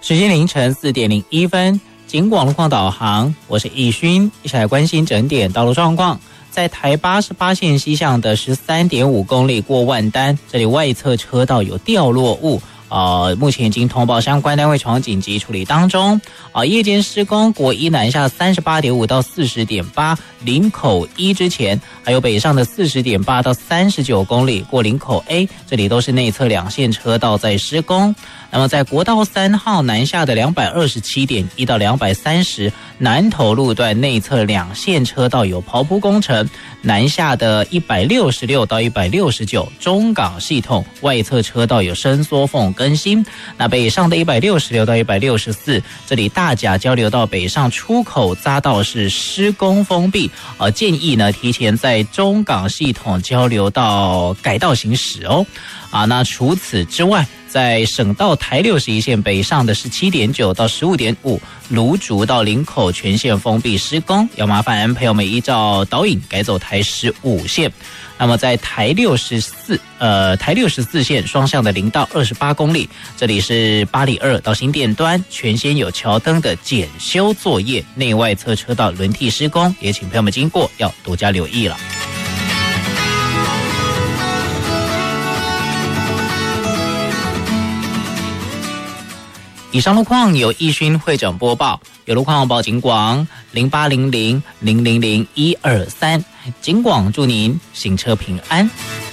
时间凌晨4点01分，警广路况导航，我是易勋，一起来关心整点道路状况。在台88线西向的13.5公里过万丹，这里外侧车道有掉落物。目前已经通报相关单位从紧急处理当中。夜间施工国一南下38.5到40.8林口一之前，还有北上的40.8到39公里过林口 A， 这里都是内侧两线车道在施工。那么在国道3号南下的227.1到230南投路段内侧两线车道有刨铺工程，南下的166到169中港系统外侧车道有伸缩缝更新。那北上的166到164，这里大甲交流道北上出口匝道是施工封闭，建议呢提前在中港系统交流道改道行驶哦。那除此之外，在省道台61线北上的17.9到15.5芦竹到林口全线封闭施工，要麻烦朋友们依照导引改走台15线。那么在台64线双向的0到28公里，这里是8里2到新店端全线有桥灯的检修作业，内外侧车道轮替施工，也请朋友们经过要多加留意了。以上路况由易勋会诊播报，有路况报警广0800000123，警广祝您行车平安。